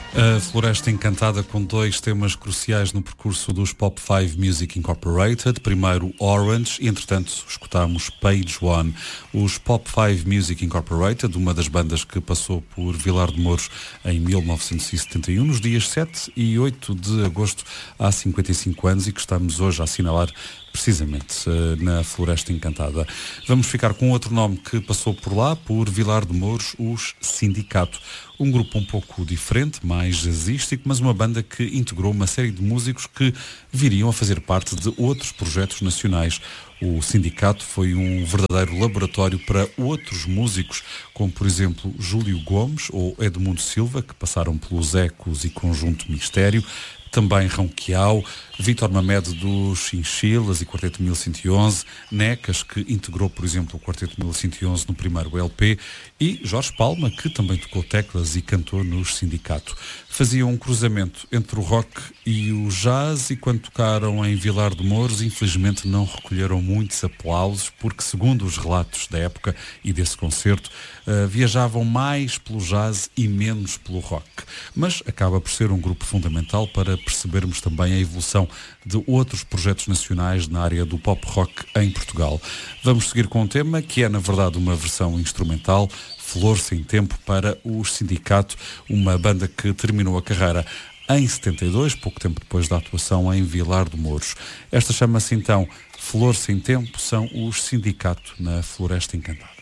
A Floresta Encantada com dois temas cruciais no percurso dos Pop 5 Music Incorporated. Primeiro Orange e, entretanto, escutámos Page One. Os Pop 5 Music Incorporated, uma das bandas que passou por Vilar de Mouros em 1971, nos dias 7 e 8 de agosto, há 55 anos, e que estamos hoje a assinalar precisamente na Floresta Encantada. Vamos ficar com outro nome que passou por lá, por Vilar de Mouros, os Sindicato. Um grupo um pouco diferente, mais jazzístico, mas uma banda que integrou uma série de músicos que viriam a fazer parte de outros projetos nacionais. O Sindicato foi um verdadeiro laboratório para outros músicos, como por exemplo Júlio Gomes ou Edmundo Silva, que passaram pelos Ecos e Conjunto Mistério. Também Ronquial, Vítor Mamed dos Chinchilas e Quarteto 1111, Necas, que integrou, por exemplo, o Quarteto 1111 no primeiro LP, e Jorge Palma, que também tocou teclas e cantou nos Sindicato. Faziam um cruzamento entre o rock e o jazz, e quando tocaram em Vilar de Mouros, infelizmente não recolheram muitos aplausos, porque, segundo os relatos da época e desse concerto, viajavam mais pelo jazz e menos pelo rock. Mas acaba por ser um grupo fundamental para percebermos também a evolução de outros projetos nacionais na área do pop rock em Portugal. Vamos seguir com um tema que é, na verdade, uma versão instrumental, Flor Sem Tempo, para os Sindicato, uma banda que terminou a carreira em 72, pouco tempo depois da atuação em Vilar de Mouros. Esta chama-se então Flor Sem Tempo, são os Sindicato na Floresta Encantada.